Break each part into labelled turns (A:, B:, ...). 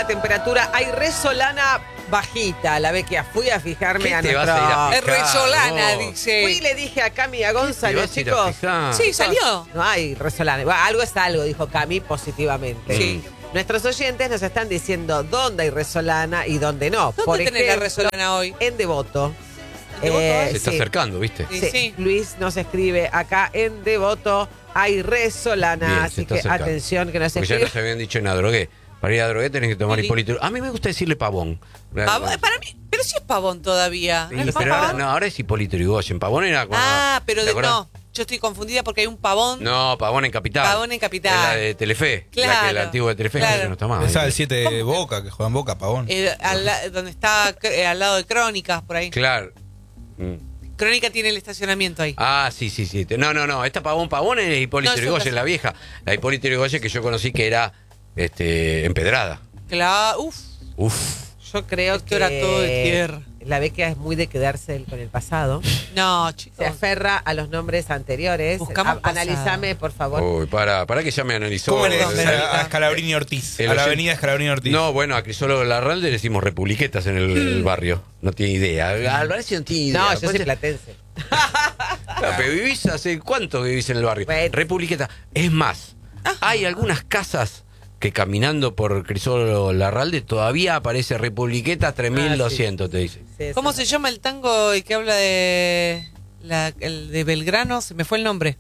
A: temperatura. Hay resolana bajita. La Bequia, fui a fijarme
B: ¿Qué
A: a
B: te vas a ir a
A: nuestro...
B: fijar?
C: Es resolana,
B: No.
C: dice.
A: Fui y le dije a Cami y a
B: ¿Te
A: Gonzalo,
B: vas a ir a
A: chicos.
B: fijar?
C: Sí, salió.
A: No hay resolana. Bueno, algo es algo, dijo Cami positivamente.
C: Sí.
A: Nuestros oyentes nos están diciendo dónde hay resolana y dónde no.
C: ¿Dónde tenés la resolana hoy?
A: En Devoto.
C: ¿En Devoto
B: Se está
A: sí.
B: acercando, ¿viste?
C: Sí,
A: Sí,
C: sí.
A: Luis nos escribe acá en Devoto hay resolana,
B: Bien, se
A: así
B: está
A: que
B: acercando.
A: atención que nos
B: Porque ya
A: escribe.
B: nos habían dicho en Adrogué. Para ir a Adrogué tenés que tomar
C: Sí.
B: hipólito. A mí me gusta decirle pavón.
C: Para mí, pero sí es pavón todavía.
B: Sí,
C: ¿No es
B: pero ahora,
C: pavón?
B: no, ahora es Hipólito Yrigoyen. Pavón era cuando...
C: Ah, pero
B: ¿te acordás?
C: no. Yo estoy confundida porque hay un pavón.
B: No, Pavón en Capital.
C: Pavón en Capital.
B: Es la de Telefe.
C: Claro,
B: La antigua de Telefe,
C: claro.
B: que no está más.
D: Esa del 7 de Boca, que juegan Boca, Pavón.
C: Donde está al lado de Crónicas, por ahí.
B: Claro. Mm.
C: Crónica tiene el estacionamiento ahí.
B: Ah, sí. No. Esta Pavón es Hipólito
C: No, es
B: Yrigoyen,
C: otra.
B: la vieja. La Hipólito Yrigoyen que yo conocí que era empedrada.
C: Claro,
B: Uf.
A: Yo creo
C: Esto era todo de tierra.
A: la Bequia es muy de quedarse con el pasado.
C: No, chicos.
A: Se aferra a los nombres anteriores.
C: Buscamos pasado.
A: Analízame, por favor.
B: Uy, para que ya me analizó.
D: ¿Cómo le
C: Perdón,
D: decís
C: Verónica.
D: a Scalabrini Ortiz?
B: El
D: A la
B: oyente-
D: avenida Scalabrini Ortiz.
B: No, bueno, a Crisólogo Larralde le decimos republiquetas en el barrio. No tiene idea. Alvarez no tiene idea.
A: No, yo soy
B: Aparte-
A: platense.
B: Claro, pero vivís hace cuánto que vivís en el barrio.
A: Bueno.
B: Republiqueta. Es más, hay algunas casas que caminando por Crisólogo Larralde todavía aparece Republiqueta 3200, te dice.
A: Sí,
C: ¿Cómo
A: sí.
C: se llama el tango el que habla de el de Belgrano? Se me fue el nombre.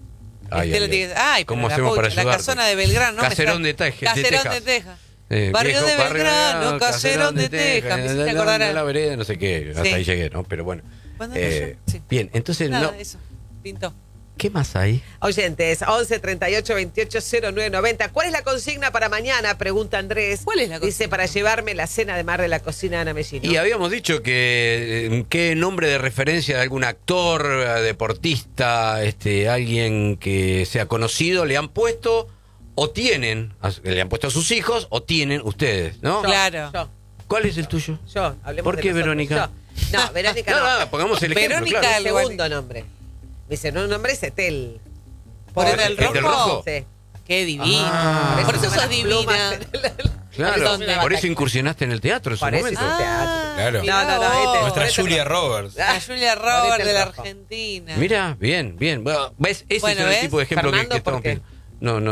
B: Ay,
C: Estela
B: ay,
C: tiene-
B: ay.
C: Ay,
B: ¿Cómo
C: pero
B: hacemos para
C: la
B: ayudarte?
C: casona de Belgrano. ¿no?
B: Caserón
C: Me
B: de
C: está-
B: Tejas.
C: Caserón de Tejas. Barrio
B: Viejo
C: de
B: barrio
C: Belgrano, Caserón de Tejas. Me hiciste acordar
B: de la vereda, no sé qué. Hasta
C: Sí.
B: ahí llegué, ¿no? Pero bueno.
C: ¿Cuándo no yo? Sí.
B: Bien, entonces,
C: Nada,
B: no.
C: eso. Pintó.
B: ¿Qué más hay?
A: Oyentes, 11 38 28 09 90. ¿Cuál es la consigna para mañana? Pregunta Andrés.
C: ¿Cuál es la consigna?
A: Dice, para llevarme la cena de mar de la cocina de Ana Mellino.
B: Y habíamos dicho que qué nombre de referencia de algún actor, deportista, alguien que sea conocido le han puesto o tienen, le han puesto a sus hijos o tienen ustedes, ¿no?
C: Claro.
A: Yo,
B: ¿Cuál es el tuyo?
A: hablemos
B: ¿Por
A: de
B: qué,
A: nosotros.
B: Verónica?
A: Yo. No, Verónica
B: No,
A: no.
B: nada, pongamos el ejemplo,
C: Verónica,
B: claro.
A: El
C: igual.
A: segundo nombre. Mi segundo nombre es Etel.
C: ¿Por el del
B: ¿El del rojo?
A: Sí.
C: Qué divino.
B: Ah.
C: Por eso
A: Toma
C: sos
A: las
C: divina.
A: plumas.
B: Claro,
C: ¿Dónde?
B: por eso incursionaste en el teatro en su
A: Por eso
B: momento.
A: hice
C: Ah,
D: Claro.
C: mirá
A: No,
C: vos.
D: Nuestra
A: Ponete
D: Julia
A: rojo.
D: Roberts.
C: La Julia Roberts
A: Ponete
C: de
A: el
C: la
A: rojo.
C: Argentina.
B: Mira, bien. Bueno, ¿ves? Ese
C: Bueno,
B: es el
C: ¿ves?
B: tipo de ejemplo
A: Fernando,
B: que estamos
A: ¿por qué?
B: pidiendo.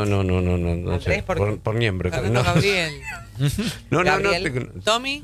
B: No
A: Andrés,
B: sé.
A: ¿por qué?
B: Por miembro.
C: Fernando
B: No.
C: Gabriel.
B: No.
A: Gabriel.
C: Tommy.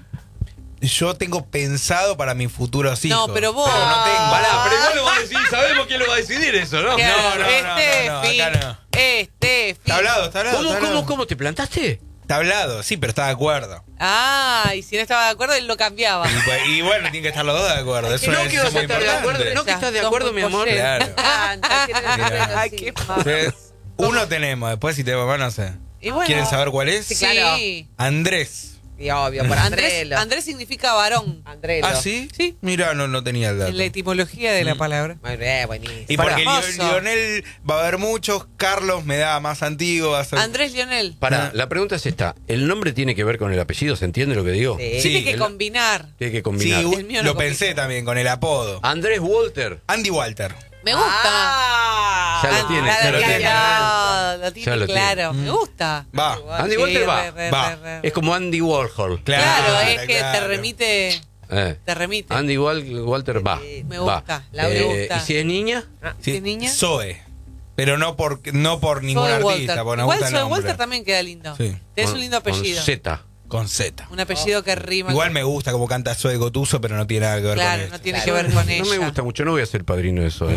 D: Yo tengo pensado para mis futuros hijos.
C: No, pero vos.
D: Pero no tengo.
B: pero igual lo va a decir, sabemos quién lo va a decidir eso, ¿no?
C: Claro,
D: no,
C: Estefi.
D: acá no.
C: Estefi.
D: Está hablado, está hablado. está hablado.
B: ¿Cómo te plantaste?
D: Está hablado, sí, pero está de acuerdo.
C: Ah, y si no estaba de acuerdo, él lo cambiaba.
D: Y bueno, tienen que estar los dos de acuerdo. Es una
B: No que vas a
D: decisión muy
B: estar de acuerdo,
D: importante.
B: no que
C: Ya,
B: estás de
C: sos
B: acuerdo,
C: muy
B: mi amor.
C: pollero.
D: Claro.
A: Canta, tiene que tener
C: Ay,
A: los
C: qué
A: hijos.
D: Entonces, uno tenemos, después si te mamá no sé.
C: Y bueno,
D: ¿Quieren saber cuál es?
A: Sí, claro.
C: Sí.
D: Andrés.
A: Y obvio, por
C: Andrés,
A: Andrelo.
C: Andrés significa varón.
A: Andrelo.
D: ¿Ah, sí?
C: Sí.
D: Mira, no tenía el dato.
C: En la etimología de la palabra.
A: Muy bien, buenísimo.
D: Y porque
C: Hermoso.
D: Lionel va a haber muchos, Carlos me da más antiguo. Va a ser...
C: Andrés Lionel.
B: Pará, la pregunta es esta. ¿El nombre tiene que ver con el apellido? ¿Se entiende lo que digo?
A: Sí.
D: Sí,
C: Tiene que
B: el-
C: combinar.
B: Tiene que
D: Sí,
B: combinar.
C: El mío no
D: lo
C: combina.
D: pensé también con el apodo.
B: Andrés Walter.
D: Andy Walter.
C: Me gusta.
A: Ah,
B: Ya lo tiene, ya lo tiene.
C: Claro, lo tiene
B: Ya lo
C: claro.
D: tiene.
C: Me gusta.
D: Va.
B: Andy
C: Sí,
B: Walter va.
D: va.
B: Es como Andy Warhol.
C: Claro, es que
D: claro.
C: te remite.
B: Eh.
C: Te remite.
B: Andy Walter va.
C: Me
B: va.
C: gusta.
A: Laura,
C: me gusta.
B: ¿Y si es niña?
D: Sí,
C: ¿Qué niña?
D: Zoe. Pero no por ningún
C: Zoe
D: artista.
C: Walter.
D: Porque nos
C: Igual
D: gusta el
C: Zoe
D: nombre.
C: Walter también queda lindo.
D: Sí.
C: Es un lindo apellido.
B: Con Z.
D: Con Z.
C: Un apellido que rima.
D: Igual me gusta como canta Zoe Gotuso, pero no tiene nada que ver
C: Claro,
D: con
C: no
D: esto.
C: tiene
A: Claro.
C: que ver con ella.
B: No me gusta mucho, no voy a ser padrino de eso.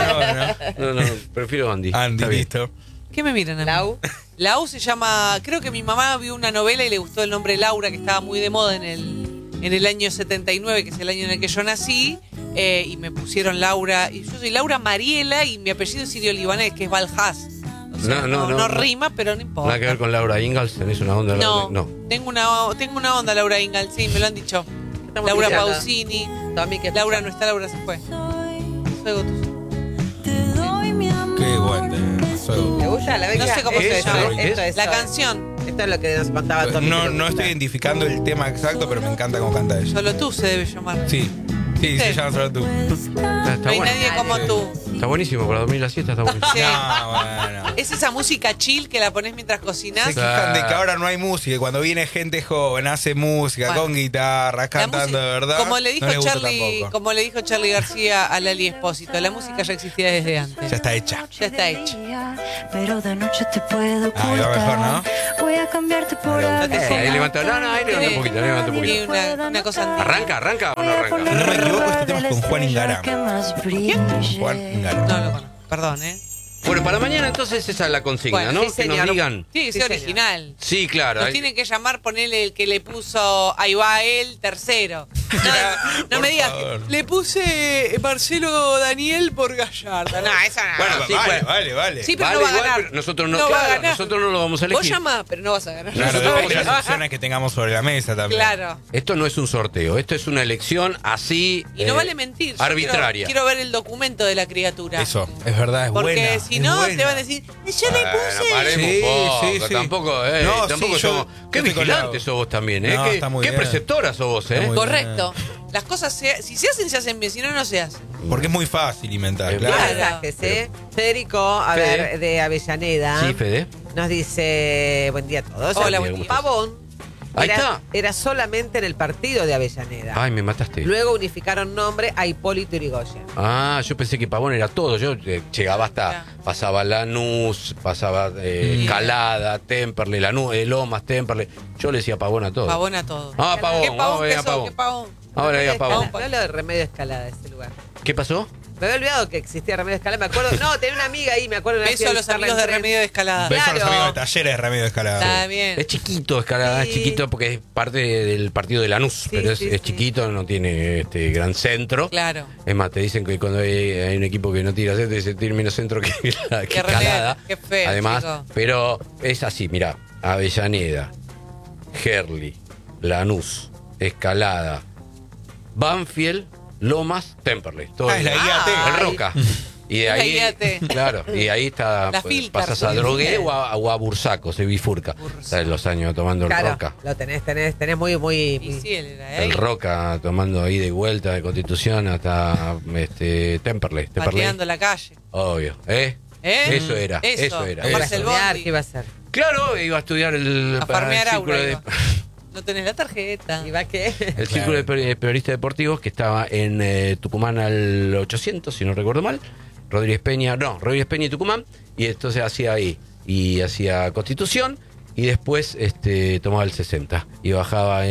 B: No, prefiero Andy.
D: Andy,
B: Está bien.
D: listo.
C: ¿Qué me miran a mí?
A: Lau.
C: Lau se llama. Creo que mi mamá vio una novela y le gustó el nombre Laura, que estaba muy de moda en el año 79, que es el año en el que yo nací. Y me pusieron Laura. Y yo soy Laura Mariela y mi apellido es sirio-libanés, que es Balhaz. O sea, no rima, pero no importa.
B: Nada que ver con Laura Ingalls, tenés una onda.
C: No,
B: No.
C: Tengo una onda Laura Ingalls, sí, me lo han dicho.
A: Estamos
C: Laura
A: escuchando.
C: Pausini.
A: Tommy, ¿qué
C: Laura no está, Laura se fue. Soy Gotuso.
D: Qué buen tema. Zoe
A: ¿Te
D: Gotuso.
A: gusta la beca?
C: No sé cómo
A: Esto
C: se
A: es-
C: llama.
A: Esto es
C: La
A: Zoe.
C: canción.
A: Esto es lo que nos contaba Tommy.
D: No,
A: que le
D: no
A: gusta.
D: estoy identificando el tema exacto, pero me encanta cómo canta ella.
C: Solo tú se debe llamar.
D: Sí,
C: ¿Viste?
D: se llama solo tú.
B: Está
C: No hay
B: bueno.
C: nadie como tú.
B: Está Está buenísimo, para dormir la siesta está buenísimo.
C: Sí.
D: No, bueno.
C: Es esa música chill que la pones mientras cocinás.
D: Se quejan de que ahora no hay música. Y cuando viene gente joven, hace música
C: Bueno.
D: con guitarras,
C: La
D: cantando
C: música-
D: de verdad.
C: Como le dijo
D: no les gusta
C: Charlie,
D: tampoco.
C: como le dijo Charlie García a Lali Espósito, la música ya existía desde antes.
D: Ya está hecha.
C: Ya está hecho.
E: Pero de noche te puedo ocultar.
D: Ahí va mejor, ¿no?
E: Voy a cambiarte por
D: Ahí
E: algo.
B: Ahí levanta. No, ahí levanta un poquito, levanta un
C: Tiene
B: poquito.
C: una cosa antigua.
B: ¿Arranca o no arranca?
D: Si no me equivoco, este tema es con Juan Ingaramo.
E: Que más brille.
D: Juan Ingaramo.
C: No lo conozco. Perdón, ¿eh?
B: Bueno, para mañana entonces esa es la consigna,
C: Bueno,
B: ¿no?
A: sí,
B: Que nos
A: señor.
B: digan.
C: Tiene que
A: Sí,
C: ser
A: señor.
C: original.
B: Sí, claro.
C: Nos
B: hay-
C: tienen que llamar, ponerle el que le puso ahí va él, tercero. No
D: Por
C: me digas,
D: favor.
C: le puse Marcelo Daniel por Gallarda. No, esa no.
B: Bueno, sí,
D: vale.
C: Sí, pero
B: Vale,
C: no va a
B: igual,
C: ganar.
B: pero nosotros no,
C: va a
B: claro,
C: ganar.
B: nosotros no lo vamos a
C: Vos
B: elegir.
C: llamás, pero no vas a ganar.
D: Claro,
B: Nosotros
D: depende de
B: vamos a-
D: las opciones que tengamos sobre la mesa también.
C: Claro.
B: Esto no es un sorteo, esto es una elección así.
C: Y no vale mentir. Yo
B: Arbitraria.
C: Quiero ver el documento de la criatura.
D: Eso, es verdad, es
C: Porque
D: buena.
C: si
D: es
C: no,
D: buena.
C: te van a decir, yo le puse.
B: Paremos
D: Sí,
B: un poco,
D: sí, sí.
B: tampoco,
D: No,
B: tampoco
D: sí, yo
B: somos. Qué
D: estoy con
B: vigilante
D: Lau.
B: sos vos también, ¿eh?
D: No,
B: qué
D: está muy
B: qué
D: bien.
B: preceptora sos vos, ¿eh?
D: Está muy
C: Correcto. Las cosas, si se hacen bien, si no, no se hacen.
D: Porque es muy fácil inventar,
B: Bien.
D: claro.
C: Claro.
A: Mensajes, ¿eh? Federico, a
B: Fede.
A: ver, de Avellaneda.
B: Sí, Fede.
A: Nos dice, buen día a todos.
C: Hola,
B: buen día.
A: Pavón
B: Ahí está.
A: era solamente en el partido de Avellaneda.
B: Ay, me mataste.
A: Luego unificaron nombre a Hipólito Yrigoyen.
B: Ah, yo pensé que Pavón era todo. Yo llegaba hasta, pasaba Lanús, pasaba Calada, Temperley, Lanús, Lomas, Temperley. Yo le decía Pavón a todo.
C: Pavón a todo.
B: Ah, Pavón,
C: ¿Qué
B: vamos
C: pavón
B: a ver
C: que
B: a
C: sos?
B: Pavón.
C: ¿Qué pavón?
B: Ahora ya Pavón.
A: No hablo de Remedio Escalada, ese lugar.
B: ¿Qué pasó?
A: Me había olvidado que existía Remedio Escalada. Me acuerdo. No, tenía una amiga ahí, me acuerdo. una vez
C: Beso
A: fui
C: a los
A: visitarla
C: amigos
A: en
C: de
A: tren.
C: Remedio de Escalada.
D: Besos a los
A: Claro.
D: amigos de talleres de Remedio de Escalada.
C: Está bien.
B: Es chiquito, Escalada,
A: Sí.
B: es chiquito porque es parte del partido de Lanús,
A: Sí,
B: pero
A: sí,
B: es
A: sí.
B: chiquito, no tiene gran centro.
C: Claro.
B: Es más, te dicen que cuando hay un equipo que no tira centro, dice tiene menos centro que
C: Qué
B: Escalada.
C: Qué feo,
B: Además,
C: chico.
B: pero es así, mira, Avellaneda, Gerli, Lanús, Escalada, Banfield, Lomas, Temperley. Todo
D: Ah, es la
B: el-
D: guía T.
B: el Roca. Y de
C: Es la
B: ahí,
C: guía T.
B: claro, y ahí está,
C: La
B: pues,
C: Filter,
B: pasas a
C: sí.
B: Drogué o a Bursaco, se bifurca. ¿Sabes los años tomando el
A: Claro,
B: Roca?
A: lo tenés muy,
C: Y sí, él era ahí.
B: El Roca tomando ahí de vuelta de Constitución hasta Temperley.
C: Pateando la calle.
B: Obvio, ¿eh?
C: ¿Eh?
B: Eso era, eso era.
A: ¿Qué iba a
C: Tomarse el
A: estudiar?
C: bondi.
A: ¿Qué iba a hacer?
B: Claro, iba a estudiar el
C: A farmear
B: círculo
C: aura.
B: de,
C: iba. No tenés la tarjeta.
A: ¿Iba a qué?
B: el círculo de periodistas deportivos que estaba en Tucumán al 800, si no recuerdo mal. Rodríguez Peña y Tucumán. Y entonces hacía ahí. Y hacía Constitución. Y después tomaba el 60. Y bajaba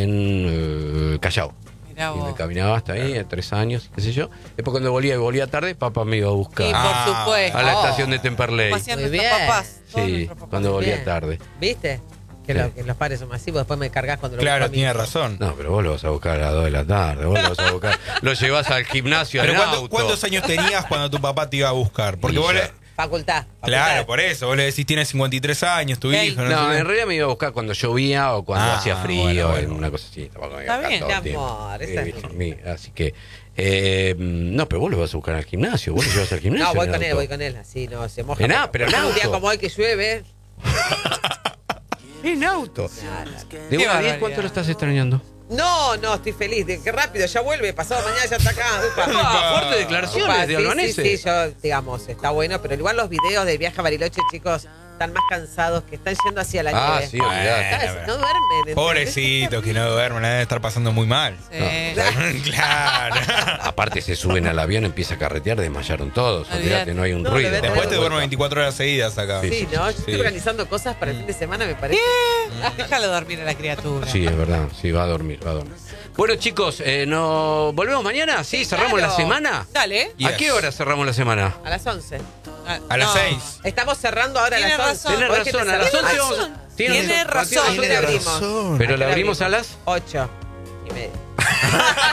B: en Callao.
C: Mirá
B: Y me
C: vos.
B: caminaba hasta ahí, 3 años, qué sé yo. Después cuando volvía tarde, papá me iba a buscar
C: Y por supuesto.
B: a la estación de Temperley.
C: Como hacían
A: Muy
C: nuestros
A: bien.
C: papás. todos
B: Sí,
C: nuestros papás.
B: cuando volvía
A: Bien.
B: tarde.
A: ¿Viste? Que,
B: Sí.
A: que los padres son masivos, después me cargas cuando lo
D: Claro,
A: busco a mí.
D: tiene razón.
B: No, pero vos lo vas a buscar a las 2 de la tarde. Vos lo vas a buscar. Lo llevas al gimnasio
D: Pero
B: en auto.
D: ¿cuántos años tenías cuando tu papá te iba a buscar? Porque
B: Y
D: vos
B: ya.
D: le...
A: Facultad.
D: Claro, por eso. Vos le decís, tienes 53 años, tu
C: Ey.
D: hijo.
B: No,
D: sé qué.
B: en realidad me iba a buscar cuando llovía o cuando
D: Ah,
B: hacía frío,
D: bueno.
B: en una cosa así. Tampoco me iba a
C: Está
B: buscar
C: bien.
B: todo el
A: Qué
B: tiempo.
A: amor, esa es
B: Viste, así que. No, pero vos lo vas a buscar al gimnasio. Vos lo llevas al gimnasio.
A: No, voy
B: en
A: con él,
B: auto.
A: voy con él. Así no se moja.
B: Pero en
A: un día
B: auto.
A: como hoy que llueve.
B: En auto.
A: Nada.
B: De 1 a 10,
C: barbaridad.
B: ¿cuánto lo estás extrañando?
A: No, estoy feliz. Qué rápido, ya vuelve. Pasado mañana ya está acá. Upa.
B: Ah, fuertes declaraciones
A: Upa,
B: de
A: sí,
B: Albanese.
A: sí, yo, digamos, está bueno, pero igual los videos del viaje a Bariloche, chicos, están más cansados, que están yendo hacia la
B: Ah,
A: nieve.
B: sí, olvidate.
A: ¿Sabes?
D: Bueno,
A: No duermen. ¿entendés?
D: Pobrecitos que no duermen, la deben estar pasando muy mal.
C: Sí.
D: Claro.
B: Aparte se suben al avión, empieza a carretear, desmayaron todos.
C: Olvidate.
B: Olvídate, no hay un
A: No,
B: ruido.
A: debe tener
D: Después te
A: vuelta.
D: duermo 24 horas seguidas acá.
A: Sí, ¿no? Yo estoy
D: Sí.
A: organizando cosas para el fin de semana, me parece.
C: Déjalo dormir a la criatura.
B: Sí, es verdad, sí, va a dormir. Bueno, chicos, ¿nos volvemos mañana? ¿Sí? ¿Cerramos
A: claro.
B: la semana?
C: Dale.
B: ¿A qué hora cerramos la semana?
A: A las 11.
D: A las
C: No.
D: 6.
A: Estamos cerrando ahora a
C: Tiene
A: las 11.
C: razón.
B: Tenés
A: Hoy que
B: razón,
A: te
B: a las
A: cerramos.
B: 11
A: Ah,
B: vamos.
C: Tiene razón.
A: ¿A qué hora abrimos?
B: Pero
A: ¿A qué
B: la
A: hora
B: abrimos a las...
A: 8:30.